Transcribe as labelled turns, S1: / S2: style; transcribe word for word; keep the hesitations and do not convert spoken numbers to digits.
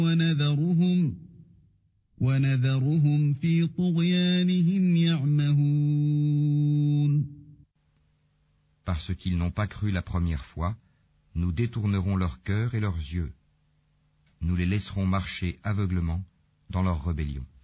S1: ونذرهم ونذرهم في طغيانهم يعمهون.
S2: Parce qu'ils n'ont pas cru la première fois, nous détournerons leur cœur et leurs yeux. Nous les laisserons marcher aveuglement dans leur rébellion.